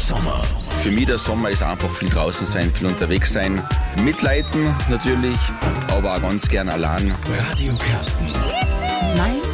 Sommer. Für mich der Sommer ist einfach viel draußen sein, viel unterwegs sein. Mitleiden natürlich, aber auch ganz gern allein. Radio Kärnten. Mein